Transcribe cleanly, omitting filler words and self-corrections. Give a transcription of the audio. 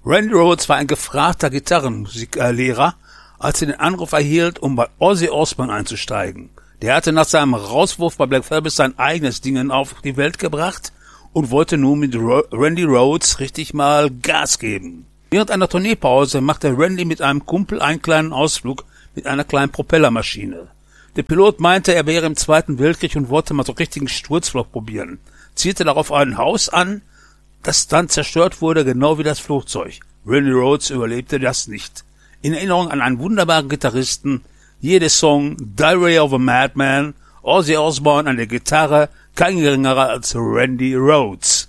Randy Rhoads war ein gefragter Gitarrenmusiklehrer, als er den Anruf erhielt, um bei Ozzy Osbourne einzusteigen. Der hatte nach seinem Rauswurf bei Black Sabbath sein eigenes Ding auf die Welt gebracht und wollte nun mit Randy Rhoads richtig mal Gas geben. Während einer Tourneepause machte Randy mit einem Kumpel einen kleinen Ausflug mit einer kleinen Propellermaschine. Der Pilot meinte, er wäre im Zweiten Weltkrieg und wollte mal so richtigen Sturzflug probieren. Zielte darauf ein Haus an, das dann zerstört wurde, genau wie das Flugzeug. Randy Rhoads überlebte das nicht. In Erinnerung an einen wunderbaren Gitarristen, jede Song Diary of a Madman, Ozzy Osbourne an der Gitarre, kein geringerer als Randy Rhoads.